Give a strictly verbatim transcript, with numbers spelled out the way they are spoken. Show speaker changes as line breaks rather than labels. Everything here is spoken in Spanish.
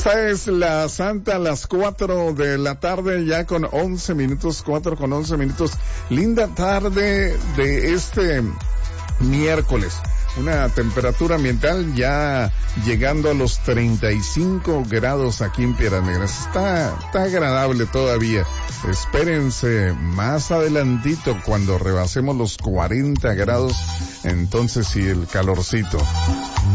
Esta es la Santa a las cuatro de la tarde, ya con once minutos, cuatro con once minutos. Linda tarde de este miércoles. Una temperatura ambiental ya llegando a los treinta y cinco grados aquí en Piedras Negras. Está, está agradable todavía. Espérense más adelantito cuando rebasemos los cuarenta grados. Entonces sí, el calorcito.